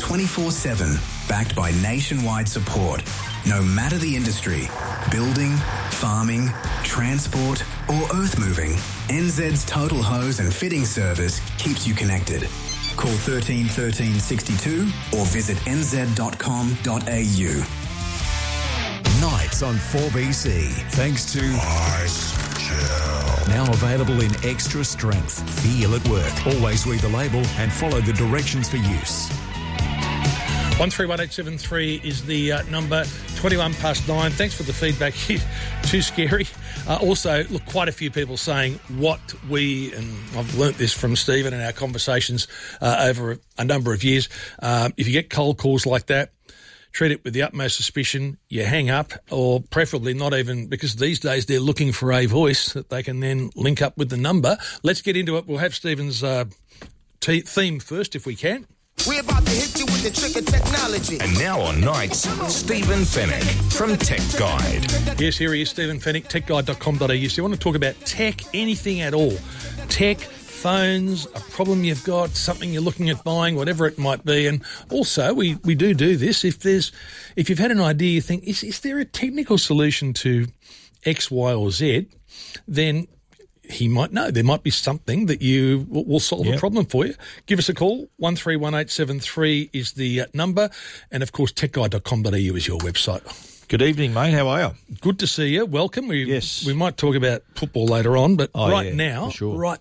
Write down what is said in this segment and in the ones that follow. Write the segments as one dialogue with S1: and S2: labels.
S1: 24/7, backed by nationwide support. No matter the industry, building, farming, transport or earth moving, NZ's total hose and fitting service keeps you connected. Call 13 13 62 or visit nz.com.au.
S2: Nights on 4BC, thanks to Ice Gel. Now available in extra strength. Feel at work. Always read the label and follow the directions for use.
S3: 131873 is the number, 9:21. Thanks for the feedback. Too scary. Also, look, quite a few people saying what we, and I've learnt this from Stephen in our conversations over a number of years, if you get cold calls like that, treat it with the utmost suspicion. You hang up, or preferably not even, because these days they're looking for a voice that they can then link up with the number. Let's get into it. We'll have Stephen's theme first if we can.
S4: We're about to hit you with the trick of technology.
S2: And now on Nights, Stephen Fennick from Tech Guide.
S3: Yes, here he is, Stephen Fennick, techguide.com.au. So you want to talk about tech, anything at all. Tech, phones, a problem you've got, something you're looking at buying, whatever it might be. And also, we do this. If you've had an idea, you think, is there a technical solution to X, Y or Z, then he might know. There might be something that you will solve a problem for you. Give us a call. 131873 is the number. And, of course, techguide.com.au is your website.
S5: Good evening, mate. How are you?
S3: Good to see you. Welcome.
S5: Yes.
S3: We might talk about football later on, but right now,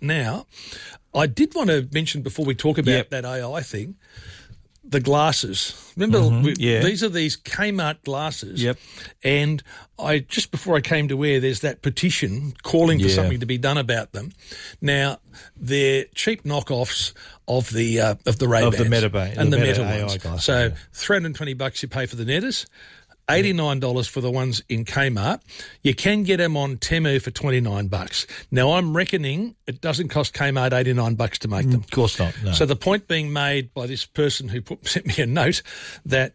S3: I did want to mention before we talk about that AI thing, the glasses. Remember, these are these Kmart glasses.
S5: Yep.
S3: And just before I came to air, there's that petition calling for something to be done about them. Now, they're cheap knockoffs of the Ray-Bans.
S5: Of the Meta
S3: and the Meta
S5: AI
S3: ones.
S5: glasses,
S3: so $320 you pay for the Netters. $89 for the ones in Kmart. You can get them on Temu for $29. Now, I'm reckoning it doesn't cost Kmart $89 to make them.
S5: Of course not, no.
S3: So the point being made by this person who sent me a note that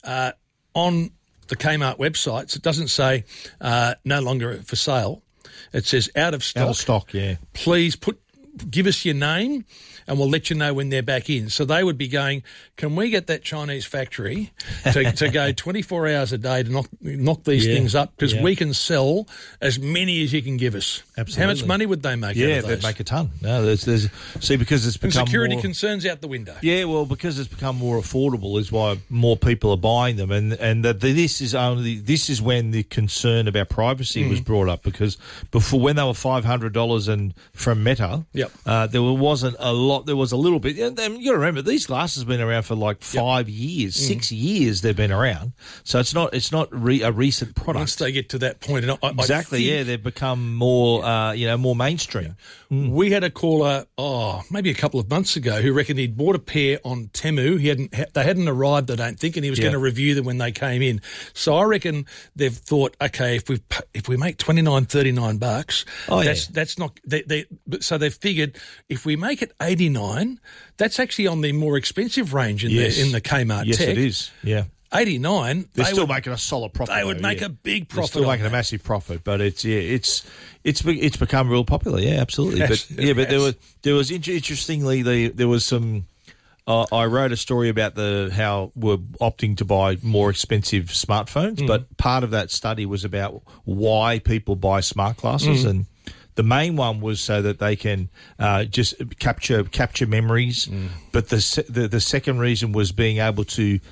S3: on the Kmart websites, it doesn't say no longer for sale. It says out of stock.
S5: Out of stock, yeah.
S3: Please give us your name and we'll let you know when they're back in. So they would be going, can we get that Chinese factory to go 24 hours a day to knock these things up? Because we can sell as many as you can give us.
S5: Absolutely.
S3: How much money would they make out of those?
S5: They'd make a ton. No, there's because it's become
S3: security
S5: more,
S3: concerns out the window.
S5: Yeah, well, because it's become more affordable is why more people are buying them, and that this is when the concern about privacy was brought up, because before, when they were $500 and from Meta, there wasn't a lot. There was a little bit, and you got to remember these glasses have been around for like 5 years, 6 years. They've been around, so it's not a recent product.
S3: Once they get to that point, and
S5: they've become more more mainstream.
S3: We had a caller, maybe a couple of months ago, who reckoned he'd bought a pair on Temu. They hadn't arrived, I don't think, and he was going to review them when they came in. So I reckon they've thought, okay, if we make $29, $39, that's not. So they've figured if we make it $89, that's actually on the more expensive range in the Kmart
S5: Yes,
S3: tech.
S5: it is. Yeah.
S3: $89.
S5: They're still making a solid profit.
S3: They would make a big profit.
S5: They're still making a massive profit, but it's become real popular. Yeah, absolutely. But there was interestingly there was some. I wrote a story about how we're opting to buy more expensive smartphones, but part of that study was about why people buy smart glasses, and the main one was so that they can just capture memories. But the second reason was being able to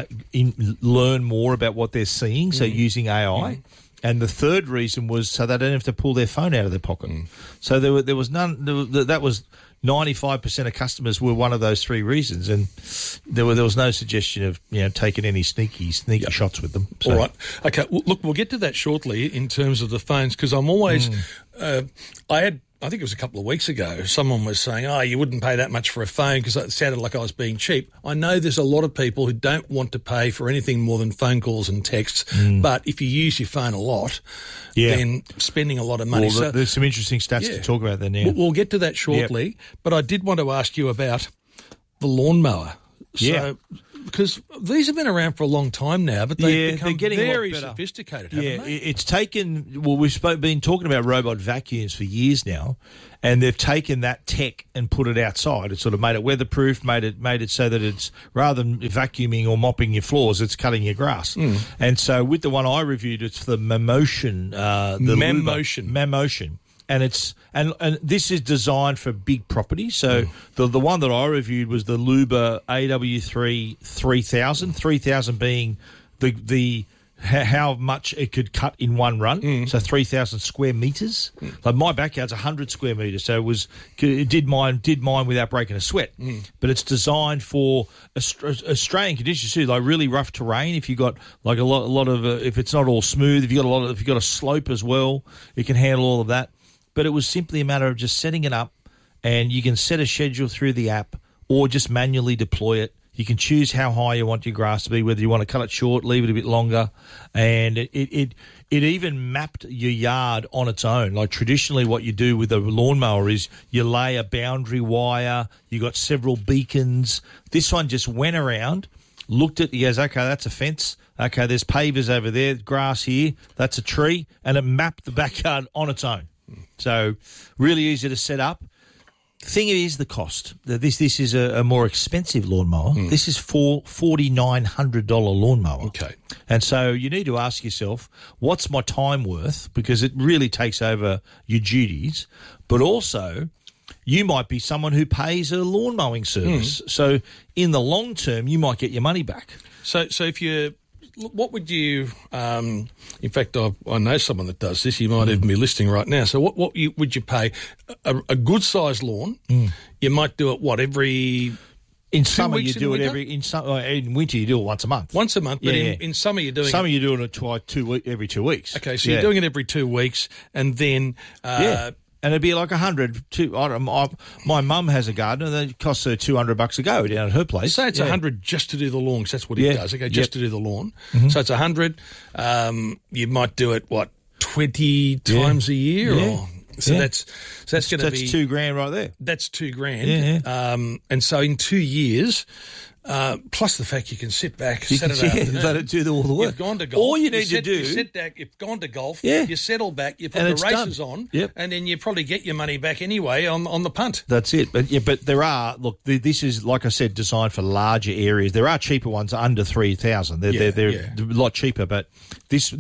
S5: learn more about what they're seeing, so using AI. And the third reason was so they don't have to pull their phone out of their pocket. So there was none. That was 95% of customers were one of those three reasons, and there was no suggestion of taking any sneaky shots with them. So.
S3: All right, okay. Well, look, we'll get to that shortly in terms of the phones, because I'm always. I think it was a couple of weeks ago, someone was saying, you wouldn't pay that much for a phone because it sounded like I was being cheap. I know there's a lot of people who don't want to pay for anything more than phone calls and texts, but if you use your phone a lot, then spending a lot of money.
S5: Well, there's some interesting stats to talk about there now.
S3: We'll get to that shortly, but I did want to ask you about the lawnmower. So because these have been around for a long time now, but they've become
S5: they're getting
S3: very
S5: a lot better.
S3: sophisticated,
S5: Yeah,
S3: haven't they?
S5: it's taken. Well, we've been talking about robot vacuums for years now, and they've taken that tech and put it outside. It's sort of made it weatherproof, made it so that it's rather than vacuuming or mopping your floors, it's cutting your grass. And so with the one I reviewed, it's the Mammotion, Mammotion. And it's and this is designed for big properties. So the one that I reviewed was the Luba AW3 3000. 3000 being the how much it could cut in one run. So 3,000 square meters. Like my backyard's 100 square meters, so it did mine without breaking a sweat. But it's designed for Australian conditions too, like really rough terrain. If you got like a lot of if it's not all smooth, if you got a slope as well, it can handle all of that. But it was simply a matter of just setting it up, and you can set a schedule through the app or just manually deploy it. You can choose how high you want your grass to be, whether you want to cut it short, leave it a bit longer, and it even mapped your yard on its own. Like traditionally what you do with a lawnmower is you lay a boundary wire, you got several beacons. This one just went around, looked at, he goes, okay, that's a fence. Okay, there's pavers over there, grass here, that's a tree, and it mapped the backyard on its own. So really easy to set up. Thing is the cost. This is a more expensive lawnmower. This is $4,900 lawnmower.
S3: Okay.
S5: And so you need to ask yourself, what's my time worth? Because it really takes over your duties. But also, you might be someone who pays a lawn mowing service. So in the long term, you might get your money back.
S3: So if you... What would you? In fact, I know someone that does this. You might even be listening right now. So, would you pay a good sized lawn? You might do it every.
S5: In summer, you do it in winter, you do it once a month.
S3: Once a month, but in summer, you're doing.
S5: Summer, you're doing it every 2 weeks.
S3: Okay, so you're doing it every 2 weeks, and then.
S5: And it'd be like my mum has a garden, and it costs her $200 a go down at her place.
S3: Say it's $100 just to do the lawn, because that's what it does. Okay, just to do the lawn. So it's $100. You might do it 20 times a year, or so that's going to be
S5: $2,000 right there.
S3: That's $2,000. And so in 2 years. Plus the fact you can sit back Saturday afternoon.
S5: Let it do all the work.
S3: You've gone to golf.
S5: All you need to do...
S3: You sit back, you've gone to golf, you settle back, you put the races on, and then you probably get your money back anyway on the punt.
S5: That's it. But there are... Look, this is, like I said, designed for larger areas. There are cheaper ones under 3,000. They're a lot cheaper, but this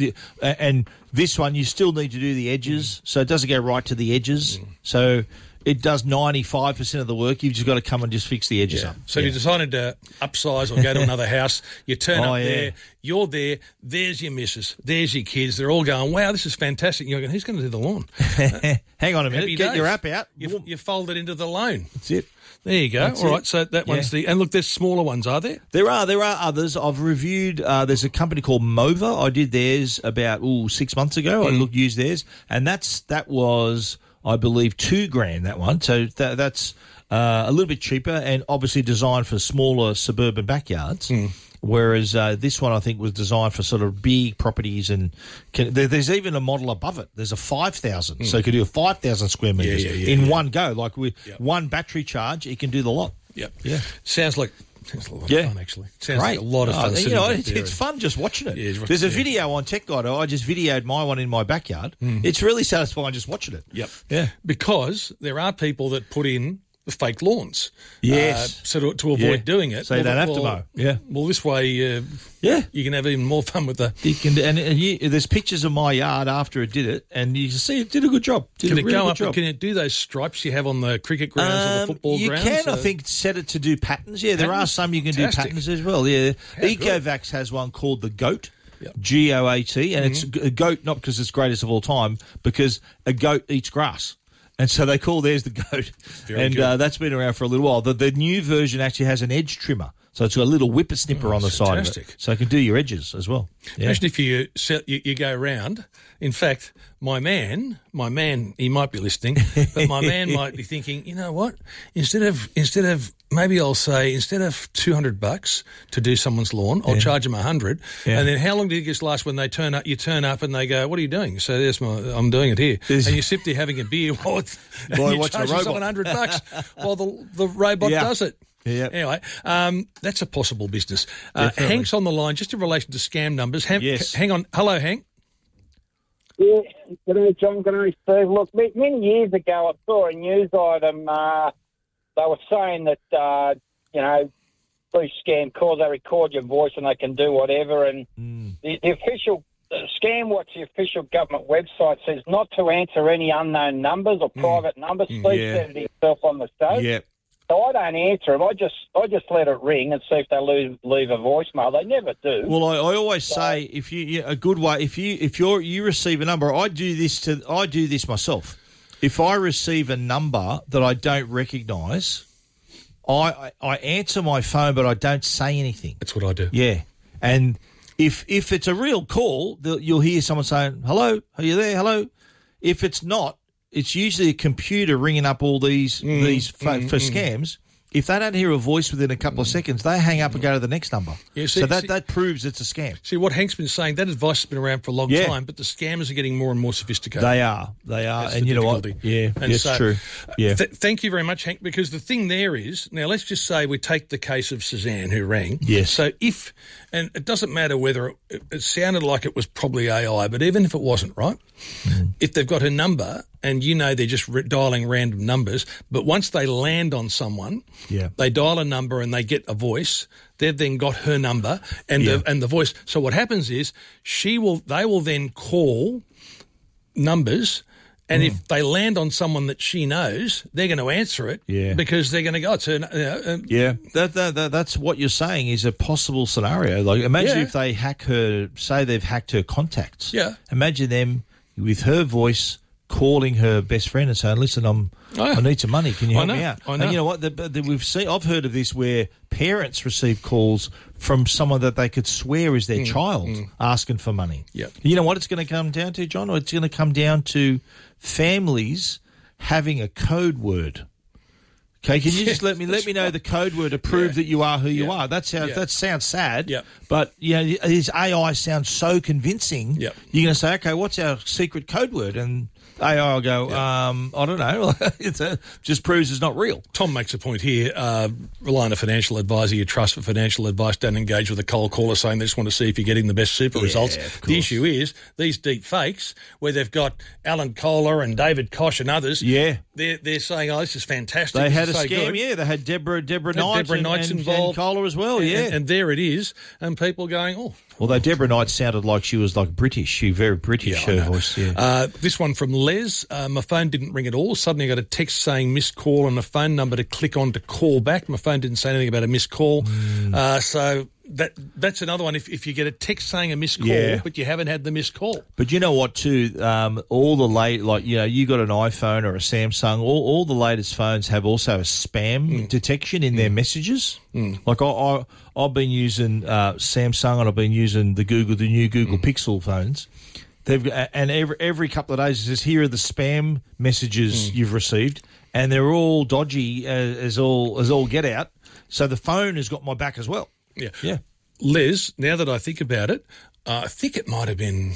S5: one, you still need to do the edges, so it doesn't go right to the edges. So... It does 95% of the work. You've just got to come and just fix the edges up.
S3: So you decided to upsize or go to another house. You turn up there. You're there. There's your missus. There's your kids. They're all going, wow, this is fantastic. You're going, who's going to do the lawn?
S5: Hang on a minute. Get your app out.
S3: You fold it into the loan.
S5: That's it.
S3: There you go. All right, so that one's the... And look, there's smaller ones, are there?
S5: There are others. I've reviewed... there's a company called Mova. I did theirs about 6 months ago. I used theirs. And that was... I believe $2,000, that one. So that's a little bit cheaper and obviously designed for smaller suburban backyards. Whereas this one, I think, was designed for sort of big properties. And there's even a model above it. There's a 5,000. So you can do a 5,000 square metres in one go. Like with one battery charge, it can do the lot.
S3: Yep. Yeah. Sounds like a lot of fun, actually. Sounds like a lot of fun.
S5: It's fun just watching it. Yeah, there's a video on Tech Guide. I just videoed my one in my backyard. It's really satisfying just watching it.
S3: Yep. Yeah. Because there are people that put in the fake lawns.
S5: Yes.
S3: So to avoid doing it.
S5: So you don't have to mow. Yeah.
S3: Well, this way, you can have even more fun with the...
S5: there's pictures of my yard after it did it, and you can see it did a good job. Can
S3: it do those stripes you have on the cricket grounds or the football grounds?
S5: You can, I think, set it to do patterns. Yeah, there are some you can do patterns as well. Yeah. Ecovacs has one called the GOAT. Yep. GOAT, and it's a goat not because it's greatest of all time, because a goat eats grass. And so they call theirs the GOAT. That's been around for a little while. The new version actually has an edge trimmer. So it's got a little whippersnipper on the side of it. So it can do your edges as well. Yeah.
S3: Imagine if you go around. In fact, my man, he might be listening, but my man might be thinking, you know what? Instead of maybe I'll say instead of $200 to do someone's lawn, I'll charge them $100. Yeah. And then how long do you just last when they turn up? You turn up and they go, "What are you doing?" So I'm doing it here. And you sit there having a beer while you charge someone $100 while the robot does it.
S5: Yeah.
S3: Anyway, that's a possible business.
S5: Definitely.
S3: Hank's on the line just in relation to scam numbers.
S5: Yes.
S3: Hang on. Hello, Hank.
S6: Yeah, good day, John. Good day, Steve. Look, many years ago, I saw a news item. They were saying that, these scam calls, they record your voice and they can do whatever. And the official ScamWatch, the official government website, says not to answer any unknown numbers or private numbers. Steve said it himself on the show.
S5: Yeah.
S6: So I don't answer them. I just let it ring and see if they leave a voicemail. They never do.
S5: Well, I always say if a good way if you receive a number, I do this myself. If I receive a number that I don't recognise, I answer my phone, but I don't say anything.
S3: That's what I do.
S5: Yeah, and if it's a real call, you'll hear someone saying, "Hello, are you there? Hello." If it's not, it's usually a computer ringing up all these for scams. If they don't hear a voice within a couple of seconds, they hang up and go to the next number.
S3: Yeah,
S5: so that proves it's a scam.
S3: See, what Hank's been saying, that advice has been around for a long time, but the scammers are getting more and more sophisticated.
S5: They are.
S3: That's
S5: and
S3: the
S5: you know what?
S3: difficulty.
S5: Yeah,
S3: And
S5: that's
S3: so,
S5: true. Yeah.
S3: Thank you very much, Hank, because the thing there is, now let's just say we take the case of Suzanne who rang.
S5: Yes.
S3: So and it doesn't matter whether it sounded like it was probably AI, but even if it wasn't, right? If they've got her number and they're just dialing random numbers, but once they land on someone, they dial a number and they get a voice, they've then got her number and the voice. So what happens is they will then call numbers, and if they land on someone that she knows, they're going to answer it because they're going to go, it's her.
S5: That's what you're saying is a possible scenario. Like imagine if they hack her, say they've hacked her contacts.
S3: Yeah.
S5: Imagine them with her voice calling her best friend and saying, "Listen, I need some money. Can you help me out?"
S3: I know.
S5: And you know what? I've heard of this where parents receive calls from someone that they could swear is their child asking for money.
S3: Yep.
S5: You know what it's going to come down to, John? Or it's going to come down to families having a code word. Okay, can you just let me know the code word to prove that you are who you are? That sounds sad.
S3: Yep.
S5: But his AI sounds so convincing.
S3: Yep.
S5: You're going to say, okay, what's our secret code word? And AI will go, I don't know. Just proves it's not real.
S3: Tom makes a point here. Rely on a financial advisor you trust for financial advice. Don't engage with a cold caller saying they just want to see if you're getting the best super results. The issue is these deep fakes where they've got Alan Kohler and David Koch and others.
S5: Yeah.
S3: They're saying, this is fantastic.
S5: They had a
S3: so
S5: scam,
S3: good.
S5: They had Deborah Knight
S3: involved.
S5: And Kohler as well,
S3: And there it is. And people going,
S5: Although Deborah Knight sounded like she was like British. She very British, her voice. Yeah.
S3: This one from Les. My phone didn't ring at all. Suddenly I got a text saying missed call and a phone number to click on to call back. My phone didn't say anything about a missed call. So that's another one. If you get a text saying a missed call, but you haven't had the missed call.
S5: But you know what too? All the you got an iPhone or a Samsung. All the latest phones have also a spam detection in their messages. Like I've been using Samsung and I've been using the new Google Pixel phones. And every couple of days it says here are the spam messages you've received, and they're all dodgy as all get out. So the phone has got my back as well. Yeah.
S3: Les, now that I think about it, I think it might have been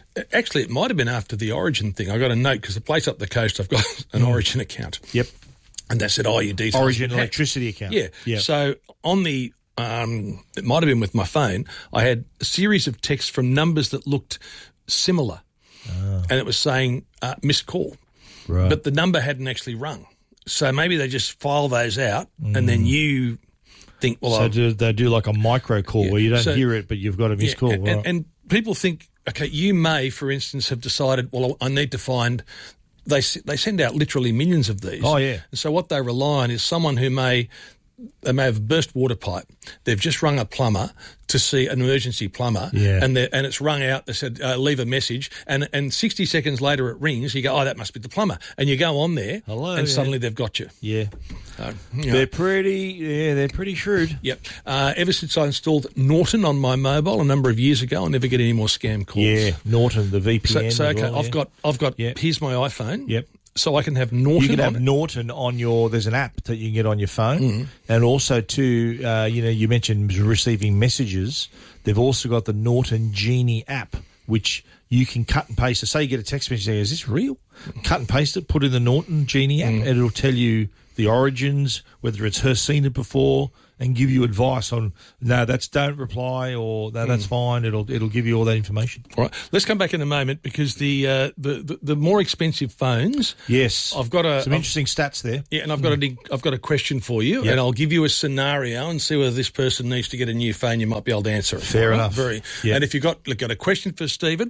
S3: after the Origin thing. I got a note because the place up the coast, I've got an Origin account.
S5: Yep.
S3: And they said, your details.
S5: Origin electricity account.
S3: Yeah. So on the, it might have been with my phone, I had a series of texts from numbers that looked similar. And it was saying missed call.
S5: Right.
S3: But the number hadn't actually rung. So maybe they just file those out and then you think,
S5: they do like a micro call where you don't hear it, but you've got a missed call.
S3: And people think, okay, you may, for instance, have decided, I need to find. They send out literally millions of these.
S5: Oh yeah.
S3: And so what they rely on is someone who may have a burst water pipe. They've just rung a plumber to see an emergency plumber, and it's rung out. They said leave a message, and 60 seconds later it rings. You go, that must be the plumber, and you go on there, suddenly they've got you.
S5: Yeah, they're pretty shrewd.
S3: Yep. Ever since I installed Norton on my mobile a number of years ago, I never get any more scam calls.
S5: Yeah, Norton, the VPN.
S3: So okay, I've got. Here's my iPhone. Yep. So I can have Norton.
S5: You can have Norton on there's an app that you can get on your phone, and also too, you mentioned receiving messages. They've also got the Norton Genie app, which you can cut and paste. So say you get a text message, is this real? Cut and paste it, put in the Norton Genie app, and it'll tell you the origins, whether it's her seen it before, and give you advice on, no, don't reply, or no, that's fine. It'll give you all that information.
S3: All right, let's come back in a moment, because the more expensive phones.
S5: Yes,
S3: I've got some
S5: interesting stats there.
S3: Yeah, and I've got a question for you, and I'll give you a scenario and see whether this person needs to get a new phone. You might be able to answer it.
S5: Fair enough.
S3: And if you've got a question for Stephen,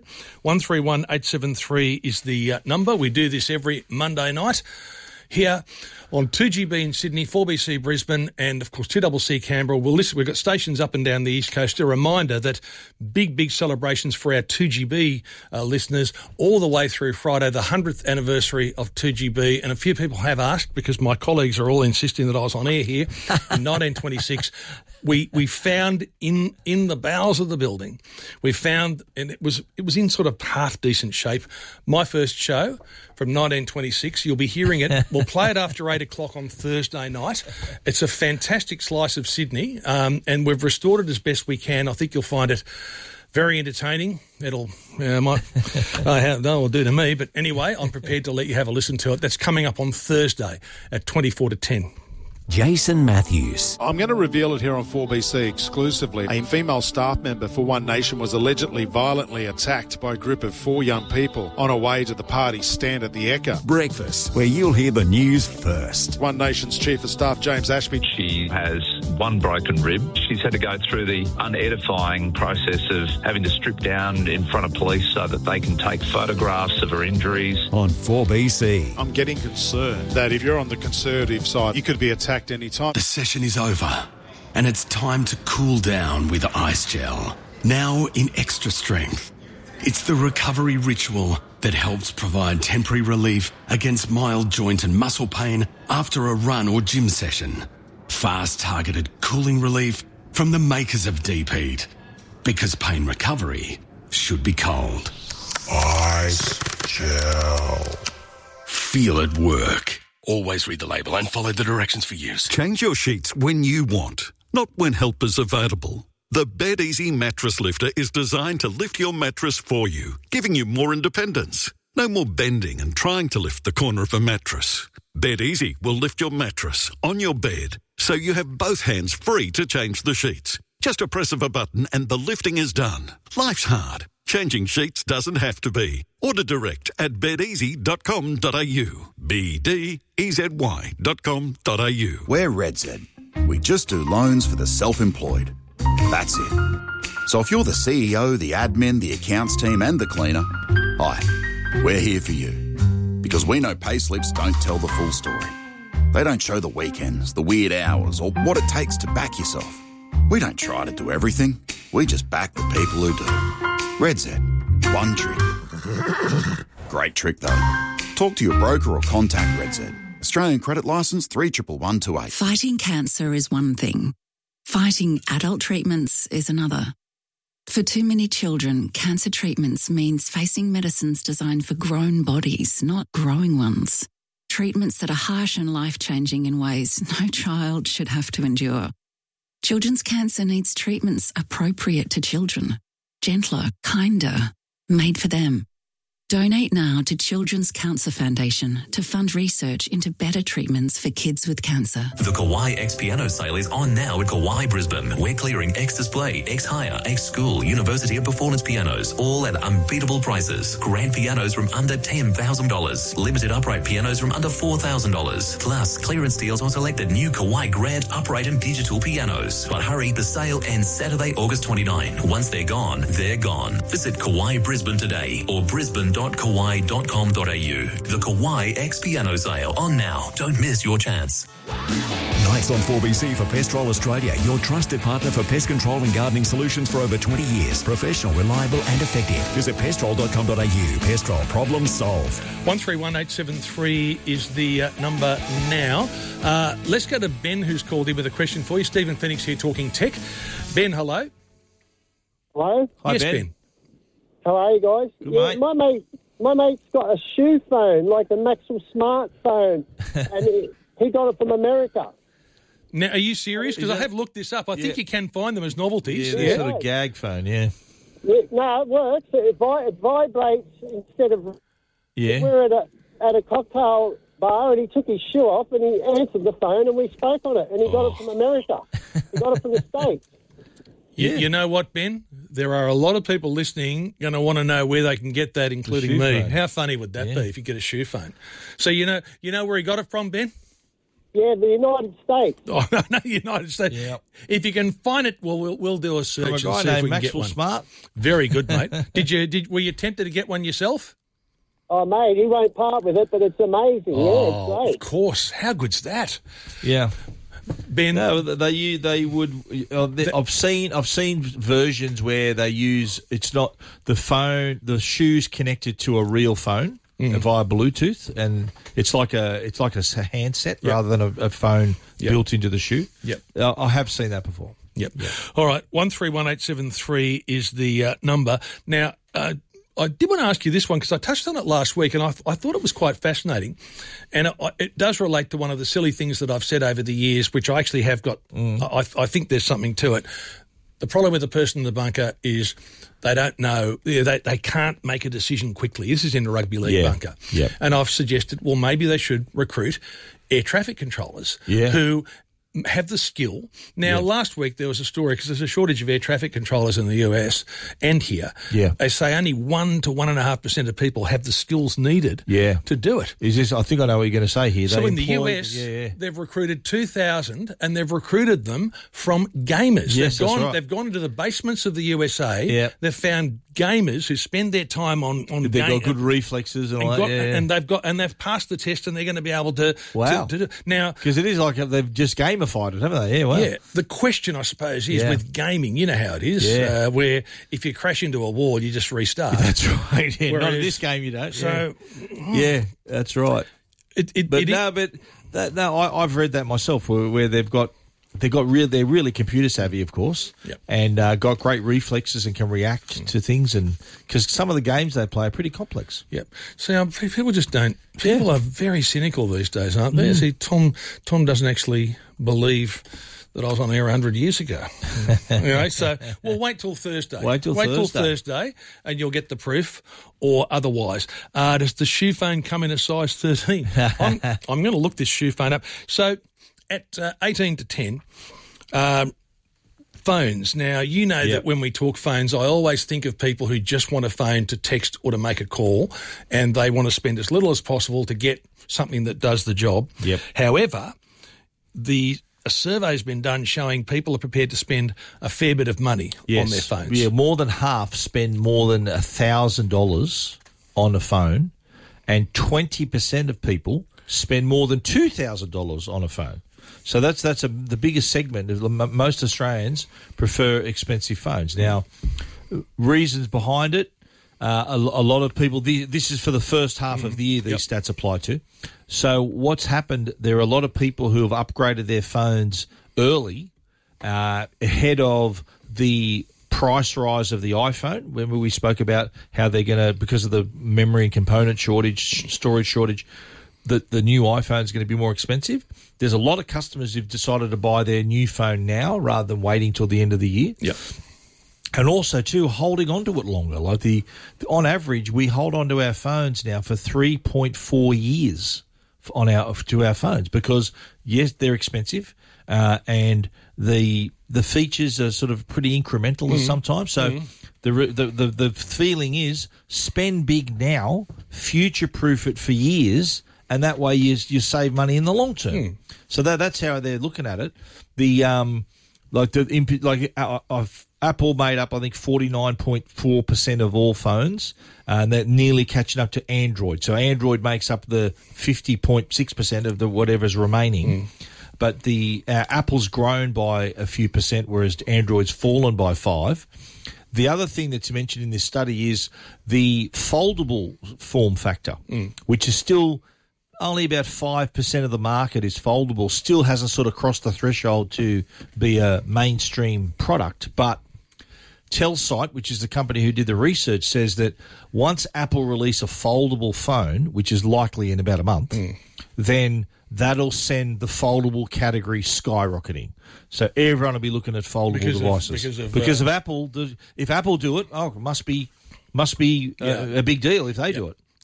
S3: 131873 is the number. We do this every Monday night here on 2GB in Sydney, 4BC Brisbane, and of course 2CC Canberra. We've got stations up and down the East Coast. A reminder that big celebrations for our 2GB listeners all the way through Friday, the 100th anniversary of 2GB. And a few people have asked, because my colleagues are all insisting that I was on air here in 1926. We found in the bowels of the building, we found, and it was in sort of half decent shape, my first show from 1926. You'll be hearing it. We'll play it after 8 o'clock on Thursday night. It's a fantastic slice of Sydney, and we've restored it as best we can. I think you'll find it very entertaining. It'll do to me, but anyway, I'm prepared to let you have a listen to it. That's coming up on Thursday at 24 to 10.
S2: Jason Matthews.
S7: I'm going to reveal it here on 4BC exclusively. A female staff member for One Nation was allegedly violently attacked by a group of 4 young people on her way to the party stand at the Ekka.
S2: Breakfast, where you'll hear the news first.
S7: One Nation's Chief of Staff, James Ashby.
S8: She has 1 broken rib. She's had to go through the unedifying process of having to strip down in front of police so that they can take photographs of her injuries.
S2: On 4BC.
S7: I'm getting concerned that if you're on the Conservative side, you could be attacked anytime.
S9: The session is over, and it's time to cool down with Ice Gel. Now in extra strength. It's the recovery ritual that helps provide temporary relief against mild joint and muscle pain after a run or gym session. Fast targeted cooling relief from the makers of Deep Heat. Because pain recovery should be cold.
S10: Ice Gel.
S9: Feel it work. Always read the label and follow the directions for use.
S10: Change your sheets when you want, not when help is available. The BedEasy Mattress Lifter is designed to lift your mattress for you, giving you more independence. No more bending and trying to lift the corner of a mattress. BedEasy will lift your mattress on your bed, so you have both hands free to change the sheets. Just a press of a button and the lifting is done. Life's hard. Changing sheets doesn't have to be. Order direct at bedeasy.com.au. BDEZY.com.au.
S11: We're RedZ. We just do loans for the self-employed. That's it. So if you're the CEO, the admin, the accounts team and the cleaner, hi, we're here for you. Because we know payslips don't tell the full story. They don't show the weekends, the weird hours, or what it takes to back yourself. We don't try to do everything. We just back the people who do. RedZ. One trick. Great trick, though. Talk to your broker or contact RedZ. Australian credit licence 31128.
S12: Fighting cancer is one thing. Fighting adult treatments is another. For too many children, cancer treatments means facing medicines designed for grown bodies, not growing ones. Treatments that are harsh and life-changing in ways no child should have to endure. Children's cancer needs treatments appropriate to children. Gentler, kinder, made for them. Donate now to Children's Cancer Foundation to fund research into better treatments for kids with cancer.
S13: The Kauai X Piano sale is on now at Kauai Brisbane. We're clearing X Display, X Hire, X School, University of Performance pianos, all at unbeatable prices. Grand pianos from under $10,000. Limited upright pianos from under $4,000. Plus, clearance deals on selected new Kauai Grand upright and digital pianos. But hurry, the sale ends Saturday, August 29. Once they're gone, they're gone. Visit Kauai Brisbane today or brisbane.kauai.com.au. The Kauai X Piano sale on now. Don't miss your chance.
S2: Nights on 4BC for Pestrol Australia, your trusted partner for pest control and gardening solutions for over 20 years. Professional, reliable and effective. Visit pestrol.com.au. Pestrol, problem solved.
S3: 131873 is the number now. Let's go to Ben, who's called in with a question for you. Stephen Phoenix here talking tech. Ben, hello.
S14: Hello?
S3: Hi, yes, Ben.
S14: How are you guys?
S5: Good,
S14: mate. My mate's got a shoe phone, like the Maxwell smartphone, and he got it from America.
S3: Now, are you serious? Because I have looked this up. I think you can find them as novelties.
S5: Yeah, they're sort of gag phone,
S14: no, it works. It vibrates instead of...
S5: Yeah.
S14: We're at a cocktail bar and he took his shoe off and he answered the phone and we spoke on it. And he got it from America. He got it from the States.
S3: You know what, Ben? There are a lot of people listening going to want to know where they can get that, including me.
S5: phone.
S3: How funny would that be if you get a shoe phone? So you know where he got it from, Ben?
S14: Yeah, the United States.
S3: Oh, no, United States.
S5: Yep.
S3: If you can find it, we'll do a search
S5: From a guy
S3: and see if
S5: named
S3: we can get
S5: Maxwell
S3: one.
S5: Smart.
S3: Very good, mate. Were you tempted to get one yourself?
S14: Oh, mate, he won't part with it, but it's amazing.
S3: Oh,
S14: yeah, it's
S3: of course. How good's that?
S5: Yeah.
S3: Ben,
S5: no, they would. I've seen versions where they use it's not the phone, the shoe's connected to a real phone via Bluetooth, and it's like a handset rather than a phone built into the shoe.
S3: Yep,
S5: I have seen that before.
S3: Yep. All right, 131873 is the number. Now, I did want to ask you this one because I touched on it last week and I thought it was quite fascinating. And it does relate to one of the silly things that I've said over the years, which I actually have got. I think there's something to it. The problem with the person in the bunker is they don't know. They can't make a decision quickly. This is in the rugby league bunker.
S5: Yep.
S3: And I've suggested, well, maybe they should recruit air traffic controllers who have the skill. Now, last week there was a story because there's a shortage of air traffic controllers in the US and here.
S5: Yeah.
S3: They say only 1 to 1.5% of people have the skills needed to do it.
S5: Is this? I think I know what you're going to say here.
S3: So in the US, they've recruited 2,000 and they've recruited them from gamers.
S5: Yes,
S3: They've gone into the basements of the USA. Yeah. They've found gamers who spend their time on
S5: They've got good reflexes and all that.
S3: And they've passed the test and they're going to be able to to do now,
S5: because it is like they've just gamified it, haven't they? Yeah, wow.
S3: Yeah. The question, I suppose, is with gaming, you know how it is, where if you crash into a wall, you just restart.
S5: That's right. Yeah,
S3: Whereas,
S5: not in this game, you don't.
S3: So,
S5: that's right. I've read that myself, where they're really computer savvy, of course, and got great reflexes and can react to things, and because some of the games they play are pretty complex.
S3: Yep. So people just don't. People are very cynical these days, aren't they? See, Tom doesn't actually believe that I was on air 100 years ago. Anyway, so we'll wait till Thursday.
S5: Wait till
S3: Thursday, and you'll get the proof, or otherwise. Does the shoe phone come in a size 13? I'm going to look this shoe phone up. So at 18 to 10, phones. Now, you know that when we talk phones, I always think of people who just want a phone to text or to make a call, and they want to spend as little as possible to get something that does the job.
S5: Yep.
S3: However, a survey's been done showing people are prepared to spend a fair bit of money on their phones.
S5: Yeah, more than half spend more than $1,000 on a phone, and 20% of people spend more than $2,000 on a phone. So that's the biggest segment. Most Australians prefer expensive phones. Now, reasons behind it, a lot of people, this is for the first half of the year these stats apply to. So what's happened, there are a lot of people who have upgraded their phones early ahead of the price rise of the iPhone. Remember we spoke about how they're going to, because of the memory and component shortage, storage shortage, the new iPhone is going to be more expensive. There's a lot of customers who've decided to buy their new phone now rather than waiting till the end of the year.
S3: Yep.
S5: And also, too, holding on to it longer. Like on average, we hold on to our phones now for 3.4 years to our phones because, yes, they're expensive and the features are sort of pretty incremental sometimes. So the feeling is spend big now, future-proof it for years, and that way you save money in the long term. So that's how they're looking at it. Apple made up, I think, 49.4% of all phones, and they're nearly catching up to Android. So Android makes up the 50.6% of the whatever's remaining. But Apple's grown by a few percent, whereas Android's fallen by 5%. The other thing that's mentioned in this study is the foldable form factor, which is still only about 5% of the market is foldable, still hasn't sort of crossed the threshold to be a mainstream product. But Telsight, which is the company who did the research, says that once Apple release a foldable phone, which is likely in about a month, then that'll send the foldable category skyrocketing. So everyone will be looking at foldable devices. Because of Apple. If Apple do it, it must be a big deal if they do it.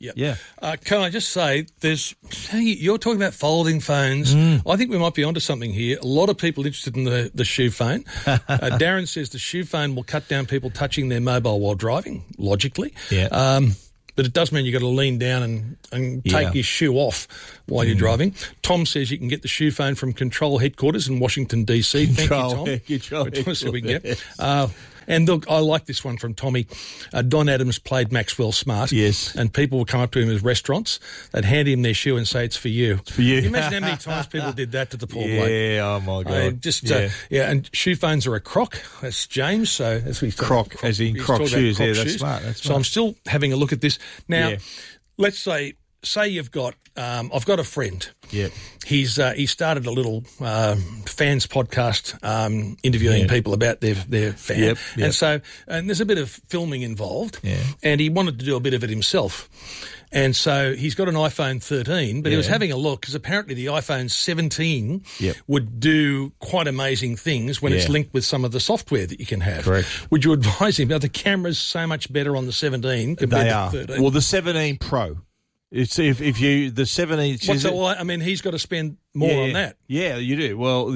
S3: Yep.
S5: Yeah.
S3: Can I just say, you're talking about folding phones. I think we might be onto something here. A lot of people interested in the shoe phone. Darren says the shoe phone will cut down people touching their mobile while driving, logically.
S5: Yeah.
S3: But it does mean you've got to lean down and take your shoe off while you're driving. Tom says you can get the shoe phone from Control Headquarters in Washington, D.C. Thank you, Tom. We'll see what we can get. And look, I like this one from Tommy. Don Adams played Maxwell Smart.
S5: Yes.
S3: And people would come up to him at restaurants. They'd hand him their shoe and say, it's for you.
S5: It's for you.
S3: Can you imagine how many times people did that to the poor bloke?
S5: Yeah, oh my God.
S3: And shoe phones are a croc. That's James. So as we
S5: croc, as in croc shoes. Yeah, that's smart.
S3: So I'm still having a look at this. Now, let's say you've got, I've got a friend.
S5: Yeah.
S3: He started a little fans podcast interviewing people about their fan. Yep. And there's a bit of filming involved.
S5: Yeah.
S3: And he wanted to do a bit of it himself. And so he's got an iPhone 13, but he was having a look because apparently the iPhone 17 would do quite amazing things when it's linked with some of the software that you can have.
S5: Correct.
S3: Would you advise him? Now, the camera's so much better on the 17 compared to the 13.
S5: Well, the 17 Pro. It's if you the 17.
S3: I mean, he's got to spend more on that.
S5: Yeah, you do. Well,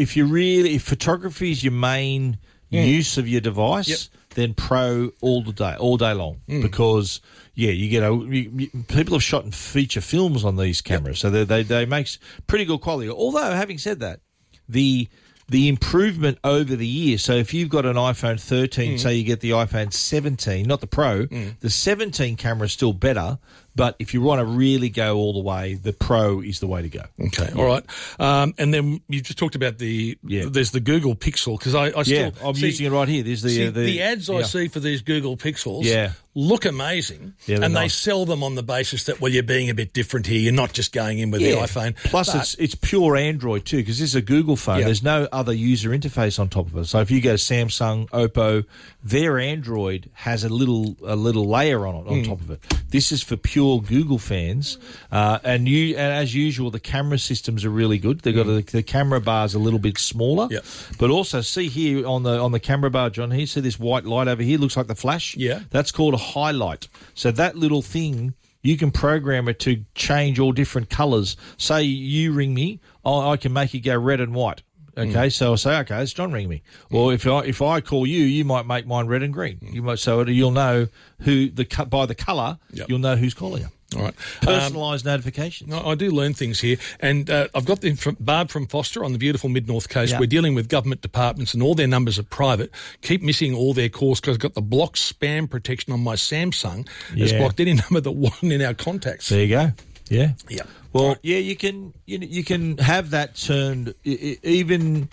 S5: if photography is your main use of your device, then Pro all day long, because you get people have shot in feature films on these cameras, so they make pretty good quality. Although, having said that, the improvement over the years. So if you've got an iPhone 13, say you get the iPhone 17, not the Pro, the 17 camera is still better. But if you want to really go all the way, the Pro is the way to go.
S3: Okay, all right. And then you just talked about there's the Google Pixel, because I'm
S5: using it right here. There's
S3: the ads I see for these Google Pixels look amazing, and they sell them on the basis that, well, you're being a bit different here. You're not just going in with the iPhone.
S5: Plus, it's pure Android too, because this is a Google phone. There's no other user interface on top of it. So if you go to Samsung, Oppo, their Android has a little layer on it on top of it. This is for pure Google fans, and as usual, the camera systems are really good. They've got the camera bar's a little bit smaller, but also see here on the camera bar, John. Here, see this white light over here? Looks like the flash.
S3: Yeah,
S5: that's called a highlight. So that little thing, you can program it to change all different colours. Say you ring me, I can make it go red and white. Okay, so I'll say, okay, it's John ring me. Or if I call you, you might make mine red and green. You'll know by the colour, you'll know who's calling you.
S3: All right.
S5: Personalised notifications.
S3: I do learn things here. And I've got Barb from Foster on the beautiful Mid-North Coast. We're dealing with government departments and all their numbers are private. Keep missing all their calls because I've got the block spam protection on my Samsung. It's blocked any number that wasn't in our contacts.
S5: There you go. Yeah.
S3: Yeah.
S5: Well, you can have that turned even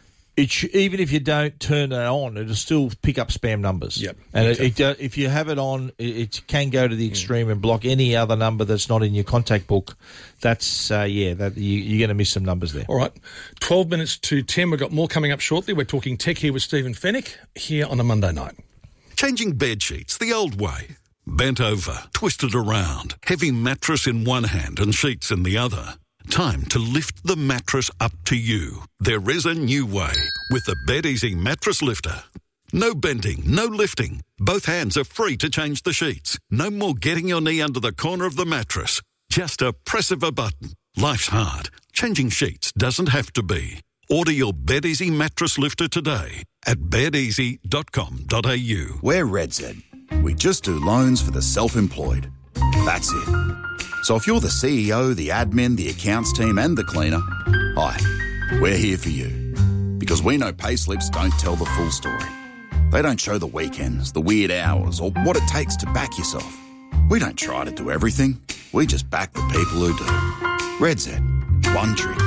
S5: if you don't turn it on, it'll still pick up spam numbers.
S3: Yep.
S5: And if you have it on, it can go to the extreme and block any other number that's not in your contact book. That's you're going to miss some numbers there.
S3: All right. 12 minutes to 10. We've got more coming up shortly. We're talking tech here with Stephen Fennick here on a Monday night.
S10: Changing bed sheets the old way. Bent over, twisted around, heavy mattress in one hand and sheets in the other. Time to lift the mattress up to you. There is a new way with the BedEasy Mattress Lifter. No bending, no lifting. Both hands are free to change the sheets. No more getting your knee under the corner of the mattress. Just a press of a button. Life's hard. Changing sheets doesn't have to be. Order your BedEasy Mattress Lifter today at bedeasy.com.au.
S11: We're RedZ. We just do loans for the self-employed. That's it. So if you're the CEO, the admin, the accounts team and the cleaner, hi, we're here for you. Because we know payslips don't tell the full story. They don't show the weekends, the weird hours, or what it takes to back yourself. We don't try to do everything. We just back the people who do. RedZ. One trick.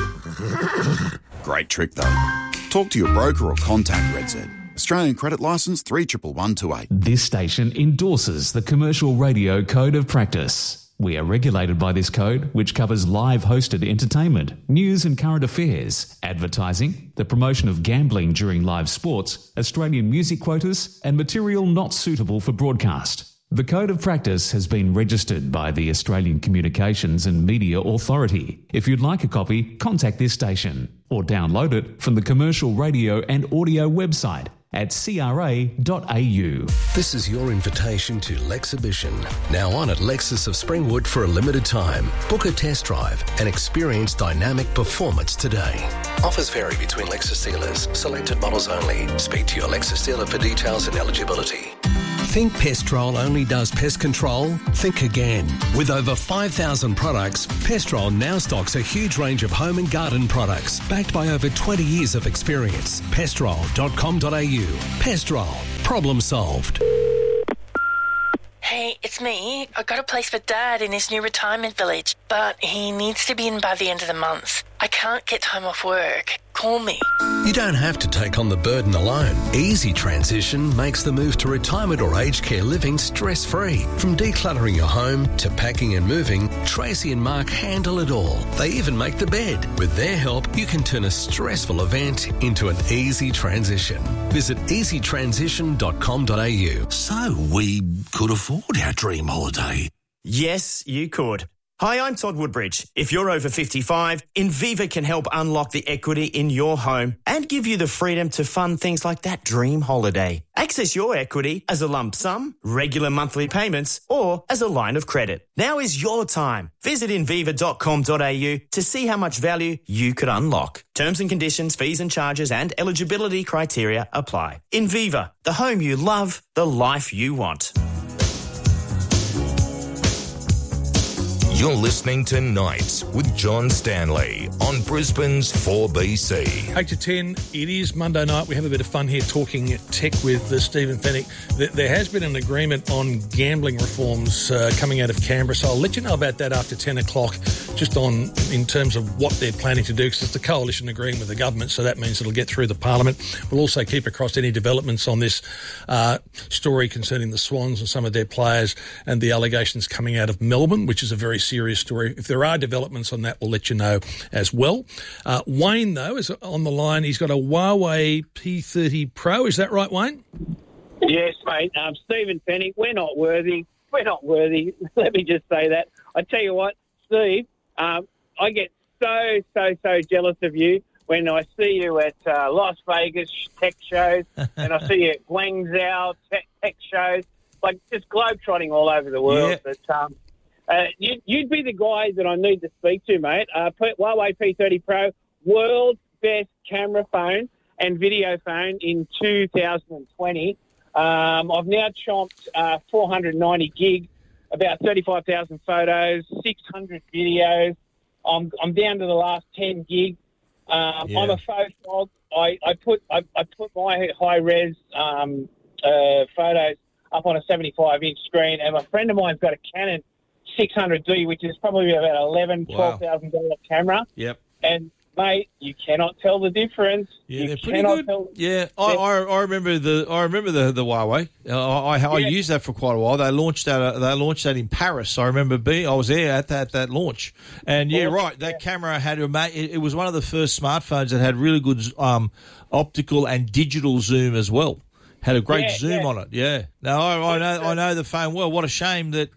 S11: Great trick, though. Talk to your broker or contact RedZ. Australian Credit Licence 311128.
S15: This station endorses the Commercial Radio Code of Practice. We are regulated by this code, which covers live hosted entertainment, news and current affairs, advertising, the promotion of gambling during live sports, Australian music quotas, and material not suitable for broadcast. The Code of Practice has been registered by the Australian Communications and Media Authority. If you'd like a copy, contact this station or download it from the Commercial Radio and Audio website at cra.au.
S16: This is your invitation to Lexhibition, now on at Lexus of Springwood for a limited time. Book a test drive and experience dynamic performance today. Offers vary between Lexus dealers. Selected models only. Speak to your Lexus dealer for details and eligibility. Think Pestrol only does pest control? Think again. With over 5,000 products, Pestrol now stocks a huge range of home and garden products, backed by over 20 years of experience. Pestrol.com.au. Pestrol. Problem solved.
S17: Hey, it's me. I got a place for Dad in his new retirement village, but he needs to be in by the end of the month. I can't get time off work. Call me.
S16: You don't have to take on the burden alone. Easy Transition makes the move to retirement or aged care living stress-free. From decluttering your home to packing and moving, Tracy and Mark handle it all. They even make the bed. With their help, you can turn a stressful event into an easy transition. Visit easytransition.com.au.
S18: So we could afford our dream holiday.
S19: Yes, you could. Hi, I'm Todd Woodbridge. If you're over 55, Inviva can help unlock the equity in your home and give you the freedom to fund things like that dream holiday. Access your equity as a lump sum, regular monthly payments, or as a line of credit. Now is your time. Visit inviva.com.au to see how much value you could unlock. Terms and conditions, fees and charges, and eligibility criteria apply. Inviva, the home you love, the life you want.
S20: You're listening to Nights with John Stanley on Brisbane's 4BC.
S3: 8 to 10, it is Monday night. We have a bit of fun here talking tech with Stephen Fennick. There has been an agreement on gambling reforms coming out of Canberra, so I'll let you know about that after 10 o'clock, just in terms of what they're planning to do, because it's the coalition agreeing with the government, so that means it'll get through the parliament. We'll also keep across any developments on this story concerning the Swans and some of their players and the allegations coming out of Melbourne, which is a very serious story. If there are developments on that, we'll let you know as well. Wayne, though, is on the line. He's got a Huawei P30 Pro. Is that right, Wayne?
S6: Yes, mate. Stephen Fennick, we're not worthy. We're not worthy. Let me just say that. I tell you what, Steve, I get so jealous of you when I see you at Las Vegas tech shows and I see you at Guangzhou tech shows, like just globetrotting all over the world. Yeah. But you'd be the guy that I need to speak to, mate. Huawei P30 Pro, world's best camera phone and video phone in 2020. I've now chomped 490 gig, about 35,000 photos, 600 videos. I'm down to the last 10 gig. I'm a photog. I put my high res photos up on a 75-inch screen, and a friend of mine's got a Canon 600D, which is probably about $12,000 camera. Yep. And mate, you cannot tell the difference.
S5: Yeah, they're pretty good. I remember the Huawei. I used that for quite a while. They launched that in Paris. I remember I was there at that launch. And that camera had it was one of the first smartphones that had really good optical and digital zoom as well. Had a great zoom on it. Yeah. Now I know the phone well. What a shame that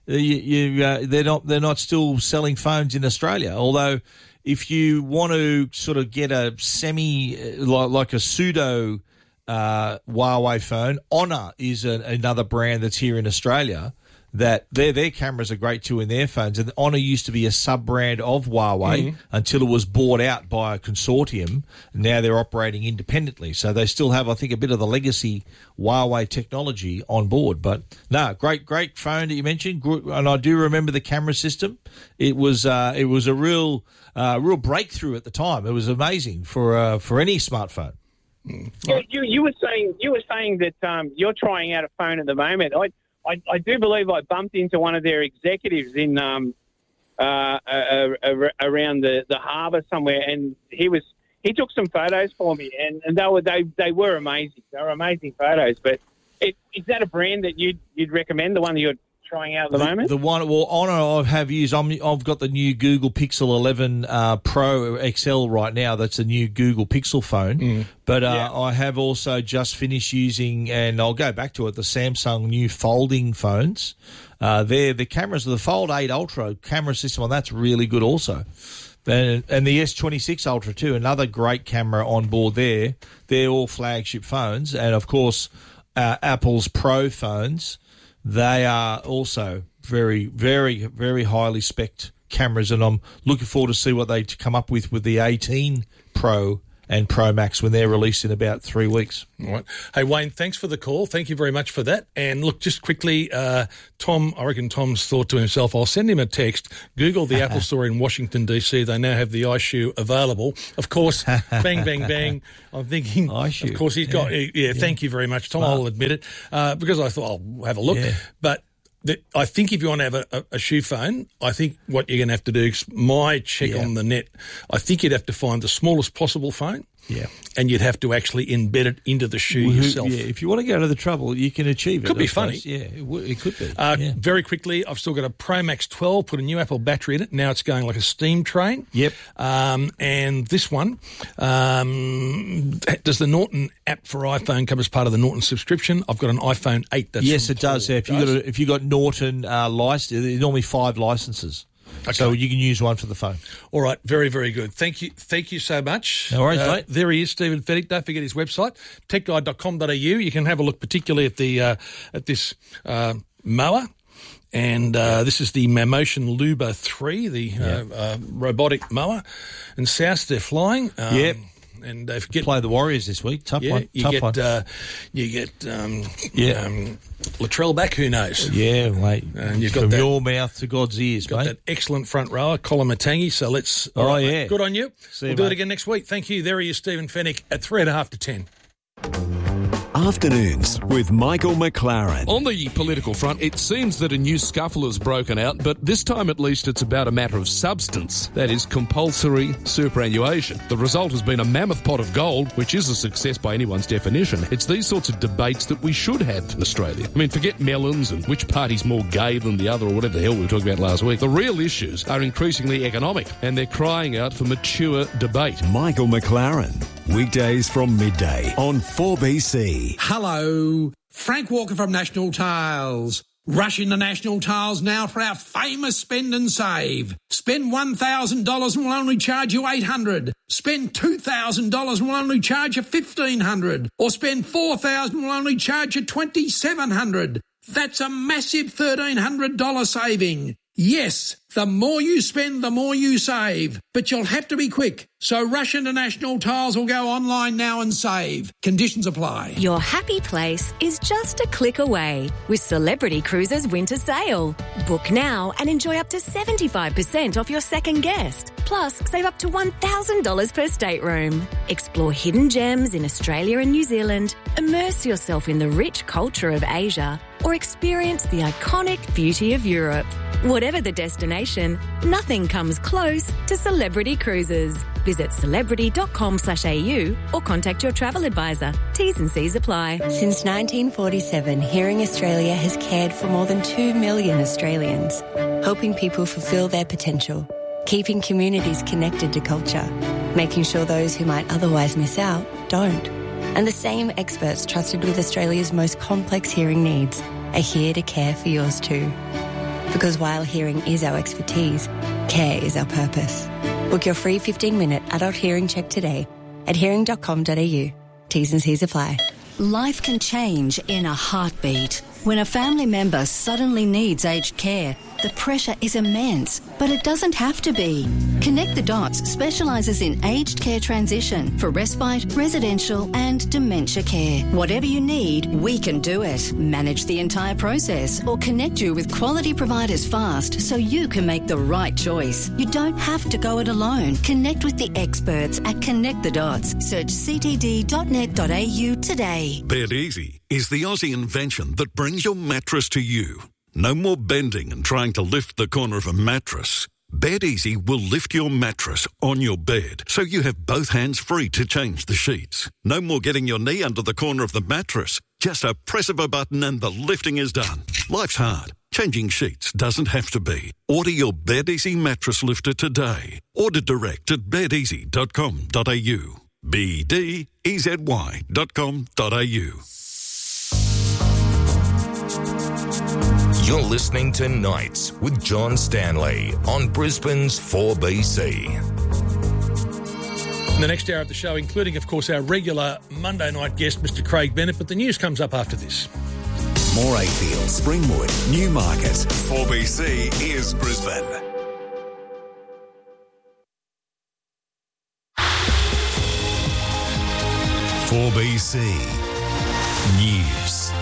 S5: they're not still selling phones in Australia. Although, if you want to sort of get a like a pseudo Huawei phone, Honor is another brand that's here in Australia. That their cameras are great too in their phones. And Honor used to be a sub-brand of Huawei until it was bought out by a consortium. Now they're operating independently. So they still have, I think, a bit of the legacy Huawei technology on board. But no, great phone that you mentioned. And I do remember the camera system. It was a real breakthrough at the time. It was amazing for any smartphone.
S6: You were saying that you're trying out a phone at the moment. I do believe I bumped into one of their executives in around the harbour somewhere, and he took some photos for me, and they were amazing. They were amazing photos. But is that a brand that you'd recommend? The one that you're trying out at the moment? The one,
S5: Honor I have used. I've got the new Google Pixel 11 Pro XL right now. That's a new Google Pixel phone. But I have also just finished using, and I'll go back to it, the Samsung new folding phones. The cameras of the Fold 8 Ultra camera system on that's really good also. And the S26 Ultra too, another great camera on board there. They're all flagship phones. And, of course, Apple's Pro phones, they are also very, very, very highly spec'd cameras. And I'm looking forward to see what they come up with the 18 Pro and Pro Max when they're released in about 3 weeks.
S3: All right. Hey, Wayne, thanks for the call. Thank you very much for that. And look, just quickly, Tom, I reckon Tom's thought to himself, I'll send him a text. Google the Apple Store in Washington, D.C. They now have the iShoe available. Of course, bang, bang, bang. I'm thinking, iShoe. Of course, he's got, thank you very much, Tom. I'll admit it, because I thought I'll have a look. Yeah. But I think if you want to have a shoe phone, I think what you're going to have to do is my check on the net. I think you'd have to find the smallest possible phone. Yeah. And you'd have to actually embed it into the shoe yourself.
S5: Yeah, if you want to go to the trouble, you can achieve it.
S3: Could be funny.
S5: Yeah, it could be.
S3: Very quickly, I've still got a Pro Max 12, put a new Apple battery in it. Now it's going like a steam train.
S5: Yep.
S3: And this one, does the Norton app for iPhone come as part of the Norton subscription? I've got an iPhone 8.
S5: Yes, it does. Yeah. If you got Norton license, there's normally 5 licenses. Okay. So you can use one for the phone.
S3: All right, very, very good. Thank you so much.
S5: No worries, mate.
S3: There he is, Stephen Fennick. Don't forget his website, techguide.com.au. You can have a look particularly at the at this mower. And this is the Mammotion Luba 3, the robotic mower. And South, they're flying.
S5: Yep.
S3: And
S5: play the Warriors this week. Tough one.
S3: You get Latrell back. Who knows?
S5: Yeah, mate.
S3: And you've got
S5: from your mouth to God's ears,
S3: got
S5: mate.
S3: That excellent front rower, Colin Matangi. So let's.
S5: All right,
S3: mate. Good on you.
S5: We'll
S3: do it again next week. Thank you. There he is, Stephen Fennick at 3.5 to 10.
S2: Afternoons with Michael McLaren.
S21: On the political front, it seems that a new scuffle has broken out, but this time at least it's about a matter of substance. That is compulsory superannuation. The result has been a mammoth pot of gold, which is a success by anyone's definition. It's these sorts of debates that we should have in Australia. I mean, forget melons and which party's more gay than the other or whatever the hell we were talking about last week. The real issues are increasingly economic, and they're crying out for mature debate.
S2: Michael McLaren. Weekdays from midday on 4BC.
S22: Hello, Frank Walker from National Tiles. Rush into National Tiles now for our famous spend and save. Spend $1,000 and we'll only charge you $800. Spend $2,000 and we'll only charge you $1,500. Or spend $4,000 and we'll only charge you $2,700. That's a massive $1,300 saving. Yes, the more you spend, the more you save. But you'll have to be quick. So rush into National Tiles or go online now and save. Conditions apply.
S23: Your happy place is just a click away with Celebrity Cruises Winter Sale. Book now and enjoy up to 75% off your second guest. Plus, save up to $1,000 per stateroom. Explore hidden gems in Australia and New Zealand. Immerse yourself in the rich culture of Asia. Or experience the iconic beauty of Europe. Whatever the destination, nothing comes close to Celebrity Cruises. Visit celebrity.com/au or contact your travel advisor. T's and C's apply.
S24: Since 1947, Hearing Australia has cared for more than 2 million Australians, helping people fulfil their potential, keeping communities connected to culture, making sure those who might otherwise miss out don't. And the same experts trusted with Australia's most complex hearing needs are here to care for yours too. Because while hearing is our expertise, care is our purpose. Book your free 15-minute adult hearing check today at hearing.com.au. T's and C's apply.
S25: Life can change in a heartbeat. When a family member suddenly needs aged care, the pressure is immense, but it doesn't have to be. Connect the Dots specialises in aged care transition for respite, residential and dementia care. Whatever you need, we can do it. Manage the entire process or connect you with quality providers fast so you can make the right choice. You don't have to go it alone. Connect with the experts at Connect the Dots. Search ctd.net.au today.
S10: Bed Easy is the Aussie invention that brings your mattress to you. No more bending and trying to lift the corner of a mattress. Bed Easy will lift your mattress on your bed so you have both hands free to change the sheets. No more getting your knee under the corner of the mattress. Just a press of a button and the lifting is done. Life's hard. Changing sheets doesn't have to be. Order your Bed Easy mattress lifter today. Order direct at bedeasy.com.au. BDEZY.com.au.
S20: You're listening to Nights with John Stanley on Brisbane's 4BC.
S3: In the next hour of the show, including, of course, our regular Monday night guest, Mr. Craig Bennett, but the news comes up after this.
S2: Morayfield, Springwood, Newmarket. 4BC is Brisbane. .4BC News.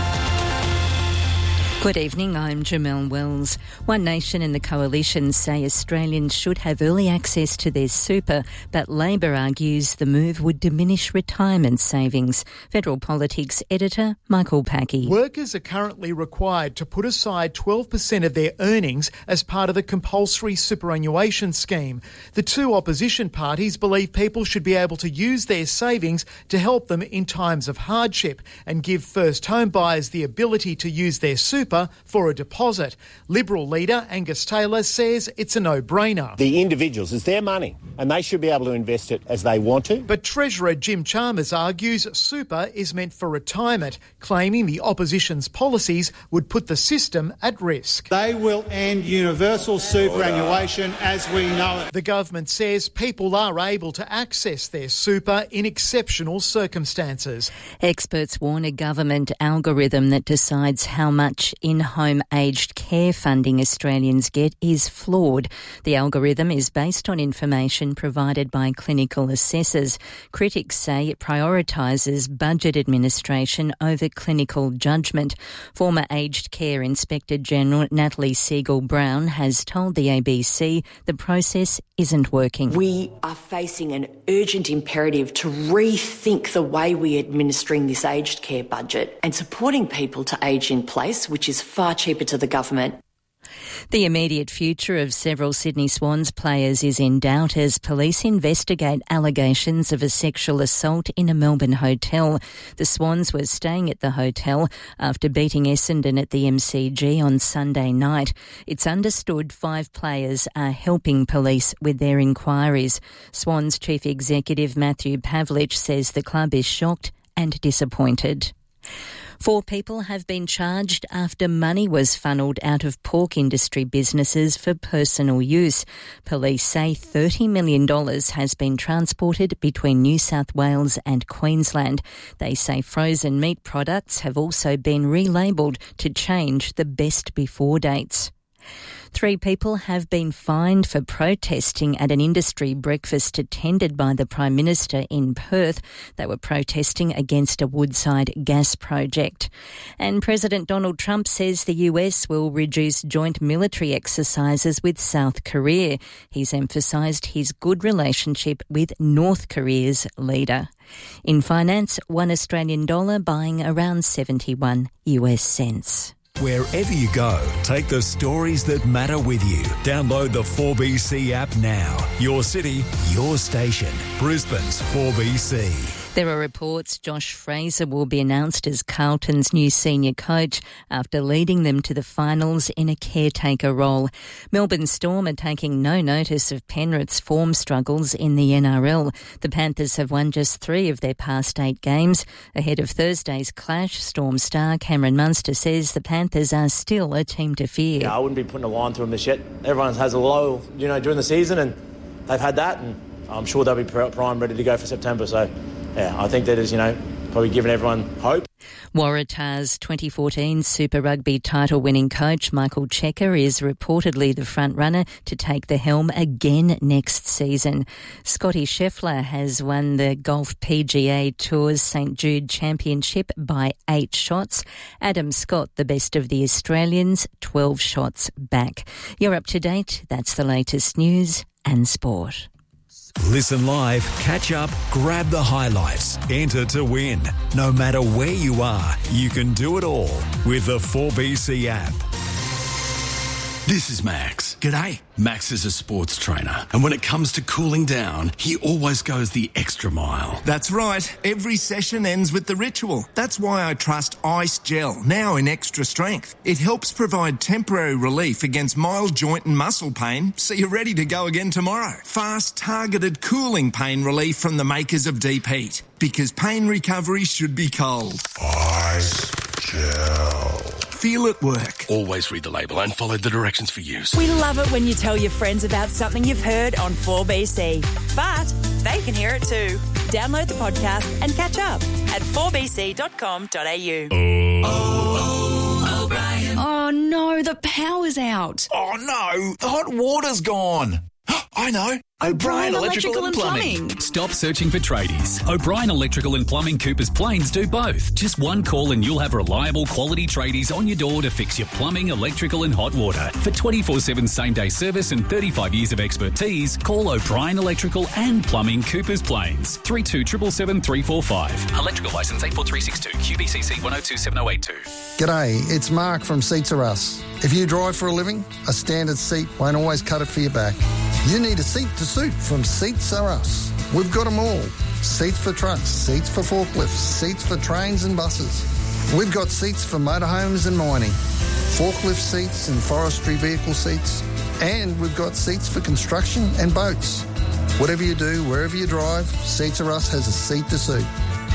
S1: Good evening, I'm Jamelle Wells. One Nation and the Coalition say Australians should have early access to their super, but Labor argues the move would diminish retirement savings. Federal Politics editor Michael Packey.
S4: Workers are currently required to put aside 12% of their earnings as part of the compulsory superannuation scheme. The two opposition parties believe people should be able to use their savings to help them in times of hardship and give first home buyers the ability to use their super for a deposit. Liberal leader Angus Taylor says it's a no-brainer.
S7: The individuals, it's their money and they should be able to invest it as they want to.
S4: But Treasurer Jim Chalmers argues super is meant for retirement, claiming the opposition's policies would put the system at risk.
S8: They will end universal superannuation as we know it.
S4: The government says people are able to access their super in exceptional circumstances.
S1: Experts warn a government algorithm that decides how much in-home aged care funding Australians get is flawed. The algorithm is based on information provided by clinical assessors. Critics say it prioritises budget administration over clinical judgment. Former Aged Care Inspector General Natalie Segal-Brown has told the ABC the process isn't working.
S9: We are facing an urgent imperative to rethink the way we're administering this aged care budget and supporting people to age in place, which is far cheaper to the government.
S1: The immediate future of several Sydney Swans players is in doubt as police investigate allegations of a sexual assault in a Melbourne hotel. The Swans were staying at the hotel after beating Essendon at the MCG on Sunday night. It's understood 5 players are helping police with their inquiries. Swans Chief Executive Matthew Pavlich says the club is shocked and disappointed. 4 people have been charged after money was funnelled out of pork industry businesses for personal use. Police say $30 million has been transported between New South Wales and Queensland. They say frozen meat products have also been relabelled to change the best before dates. 3 people have been fined for protesting at an industry breakfast attended by the Prime Minister in Perth. They were protesting against a Woodside gas project. And President Donald Trump says the US will reduce joint military exercises with South Korea. He's emphasised his good relationship with North Korea's leader. In finance, $1 Australian dollar buying around 71 US cents.
S2: Wherever you go, take the stories that matter with you. Download the 4BC app now. Your city, your station. Brisbane's 4BC.
S1: There are reports Josh Fraser will be announced as Carlton's new senior coach after leading them to the finals in a caretaker role. Melbourne Storm are taking no notice of Penrith's form struggles in the NRL. The Panthers have won just 3 of their past 8 games. Ahead of Thursday's clash, Storm star Cameron Munster says the Panthers are still a team to fear.
S26: Yeah, I wouldn't be putting a line through them this yet. Everyone has a low, during the season, and they've had that, and I'm sure they'll be primed, ready to go for September. So, yeah, I think that is, probably giving everyone hope.
S1: Waratah's 2014 Super Rugby title-winning coach Michael Checker is reportedly the front-runner to take the helm again next season. Scotty Scheffler has won the Golf PGA Tour's St Jude Championship by 8 shots. Adam Scott, the best of the Australians, 12 shots back. You're up to date. That's the latest news and sport.
S2: Listen live, catch up, grab the highlights, enter to win. No matter where you are, you can do it all with the 4BC app.
S18: This is Max. G'day. Max is a sports trainer, and when it comes to cooling down, he always goes the extra mile.
S27: That's right. Every session ends with the ritual. That's why I trust Ice Gel, now in extra strength. It helps provide temporary relief against mild joint and muscle pain, so you're ready to go again tomorrow. Fast, targeted cooling pain relief from the makers of Deep Heat, because pain recovery should be cold.
S18: Ice Gel.
S27: feel it work.
S18: Always read the label and follow the directions for use.
S11: We love it when you tell your friends about something you've heard on 4BC, but they can hear it too. Download the podcast and catch up at 4bc.com.au.
S25: Oh no, the power's out.
S12: Oh no, the hot water's gone. I know. O'Brien Electrical and Plumbing.
S13: Stop searching for tradies. O'Brien Electrical and Plumbing Coopers Plains do both. Just one call and you'll have reliable quality tradies on your door to fix your plumbing, electrical and hot water. For 24/7 same-day service and 35 years of expertise, call O'Brien Electrical and Plumbing Coopers Plains. 3277 345. Electrical licence 84362. QBCC 102782.
S14: G'day, it's Mark from Seats Are Us. If you drive for a living, a standard seat won't always cut it for your back. You need a seat to suit from Seats Are Us. We've got them all. Seats for trucks, seats for forklifts, seats for trains and buses. We've got seats for motorhomes and mining, forklift seats and forestry vehicle seats, and we've got seats for construction and boats. Whatever you do, wherever you drive, Seats Are Us has a seat to suit.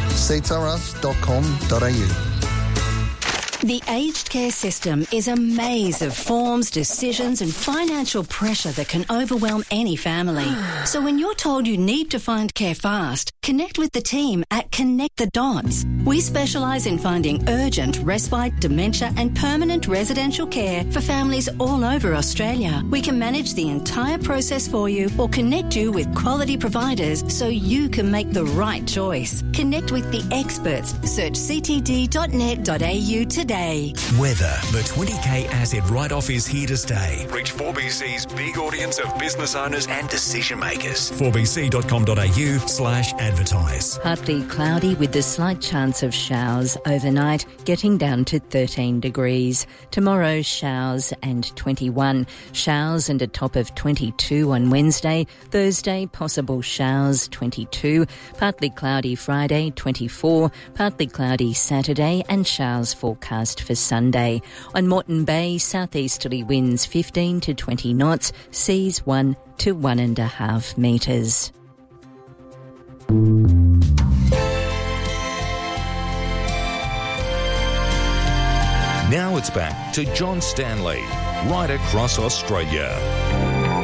S14: seatsareus.com.au.
S25: The aged care system is a maze of forms, decisions and financial pressure that can overwhelm any family. So when you're told you need to find care fast, connect with the team at Connect the Dots. We specialise in finding urgent, respite, dementia and permanent residential care for families all over Australia. We can manage the entire process for you or connect you with quality providers so you can make the right choice. Connect with the experts. Search ctd.net.au today.
S2: Weather. The 20k asset write-off is here to stay. Reach 4BC's big audience of business owners and decision makers. 4bc.com.au/advertise.
S1: Partly cloudy with the slight chance of showers overnight, getting down to 13 degrees. Tomorrow, showers and 21. Showers and a top of 22 on Wednesday. Thursday, possible showers, 22. Partly cloudy Friday, 24. Partly cloudy Saturday and showers forecast for Sunday. On Moreton Bay, southeasterly winds 15 to 20 knots, seas 1 to 1.5 metres.
S2: Now it's back to John Stanley, right across Australia.